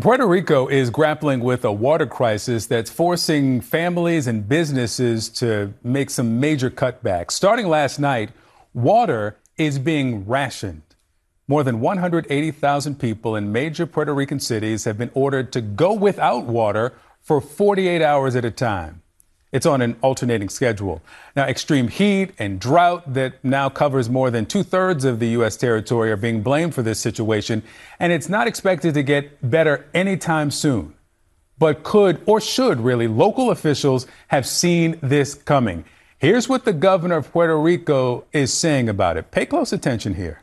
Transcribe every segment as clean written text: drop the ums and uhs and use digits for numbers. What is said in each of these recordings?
Puerto Rico is grappling with a water crisis that's forcing families and businesses to make some major cutbacks. Starting last night, water is being rationed. More than 180,000 people in major Puerto Rican cities have been ordered to go without water for 48 hours at a time. It's on an alternating schedule. Now, extreme heat and drought that now covers more than 2/3 of the U.S. territory are being blamed for this situation, and it's not expected to get better anytime soon. But could or should really local officials have seen this coming? Here's what the governor of Puerto Rico is saying about it. Pay close attention here.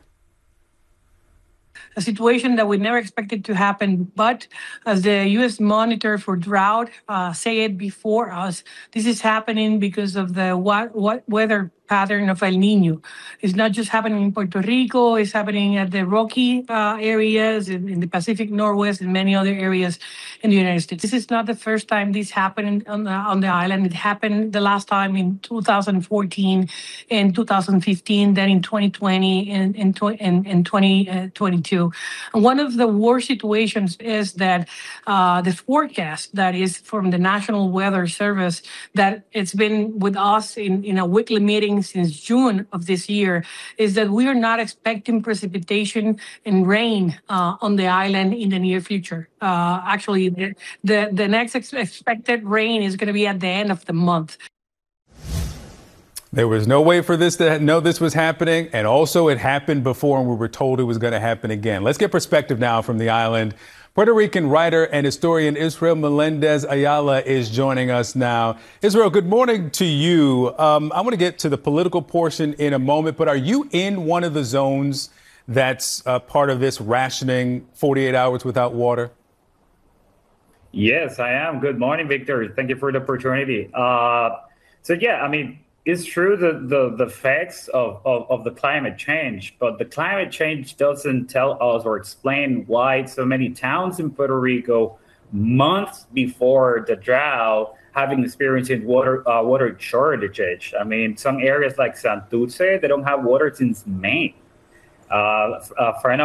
A situation that we never expected to happen. But as the U.S. Monitor for Drought said before us, this is happening because of the weather pattern of El Nino. It's not just happening in Puerto Rico, it's happening at the Rocky areas, in the Pacific Northwest, and many other areas in the United States. This is not the first time this happened on the island. It happened the last time in 2014 and 2015, then in 2020 and 2022. And one of the worst situations is that the forecast that is from the National Weather Service, that it's been with us in a weekly meeting since June of this year, is that we are not expecting precipitation and rain on the island in the near future. Actually, the next expected rain is going to be at the end of the month. There was no way for this to know this was happening, and also it happened before, and we were told it was going to happen again. Let's get perspective now from the island. Puerto Rican writer and historian Israel Melendez Ayala is joining us now. Israel, good morning to you. I want to get to the political portion in a moment, but are you in one of the zones that's part of this rationing 48 hours without water? Yes, I am. Good morning, Victor. Thank you for the opportunity. It's true that the effects of the climate change, but the climate change doesn't tell us or explain why so many towns in Puerto Rico, months before the drought, having experiencing water shortages. I mean, some areas like Santurce, they don't have water since May. A friend